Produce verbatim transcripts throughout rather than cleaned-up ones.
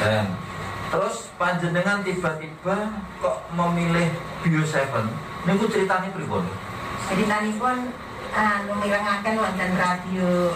Dan terus panjenengan tiba-tiba kok memilih Bio Seven? Niku ceritanya pripun? Ceritanipun anu mirengaken wonten radio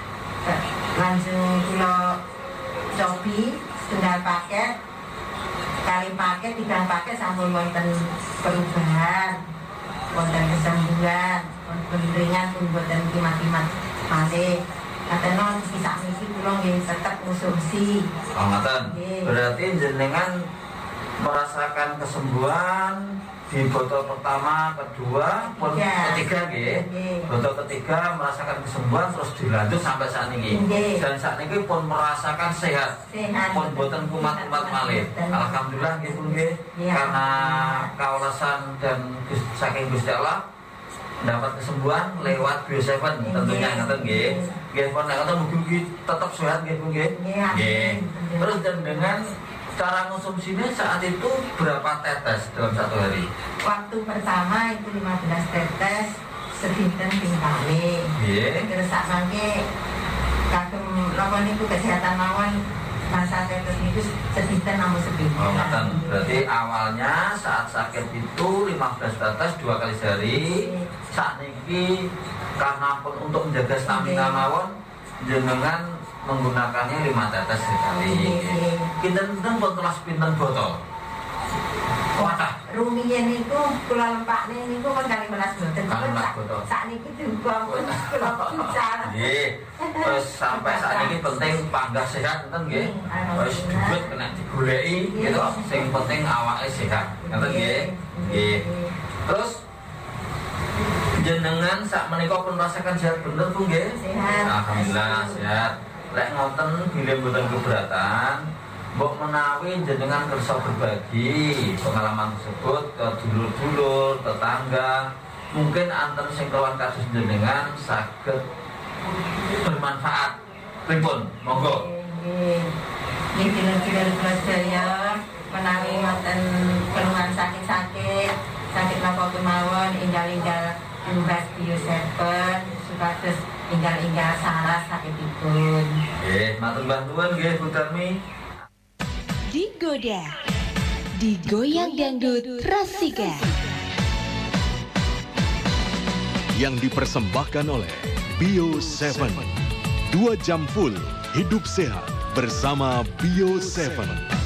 langsung kula cobi setunggal paket kali paket tiga paket sampun wonten perubahan wonten kesembuhan wonten ringan pun wonten kimat-kimat malih. Katenon kisah niki kula nggih tetep konsumsi. Oh, ngaten. Berarti jenengan merasakan kesembuhan di botol pertama, kedua, pun Tiga. ketiga nggih. Botol ketiga merasakan kesembuhan terus dilanjut sampai saat ini. Nggih. Dan saat ini pun merasakan sehat. Sehat. Pun boten kumat-kumat malih. Alhamdulillah nggih pun nggih. Ya. Karena kaulasan dan saking Gusti Allah dapat kesembuhan lewat Bio Seven tentunya ngaten nggih. Nggih pun nek ngoten mugi tetap sehat nggih pun nggih. Nggih. Terus dan dengan cara konsumsinya saat itu berapa tetes dalam satu hari? Waktu pertama itu lima belas tetes sedinten ping kali. Nggih. Terus sak mangke kagem napa niku kesehatan mawon masa tetes niku sedinten namung sepinten. Oh, ngaten. Berarti awalnya saat sakit itu lima belas tetes dua kali sehari. Saat niki karena pun untuk menjaga stamina mawon jenengan menggunakannya lima tetes sekali. Pinten-pinten pun kelas pinten botol. Wadah. Rumiyin niku kula lempakne niku kon kali melas boten. Kali melas botol. Sak niki juga pun kula bicara. Nggih. Terus sampai saat ini penting panggah sehat enten nggih. Wis duit kena digoleki gitu. Sing penting awake sehat. Ngoten nggih. Nggih. Terus jenengan sak menika pun merasakan sehat bener Bu nggih? Sehat. Alhamdulillah sehat. Lek ngoten bilih mboten keberatan, mbok menawi jenengan kersa berbagi pengalaman tersebut ke dulur-dulur, tetangga, mungkin anten sing kawan kados jenengan saged bermanfaat. Pripun? Monggo. Nggih. Nggih dulur-dulur kula sedaya menawi wonten keluhan sakit-sakit, sakit napa kemawon enggal-enggal tumbas Bio Seven supados enggal-enggal saras sakitipun. Nggih, matur bantuan nggih Bu Darmi. Digoda, digoyang dangdut Rasika. Yang dipersembahkan oleh Bio Seven. Dua jam full hidup sehat bersama Bio Seven.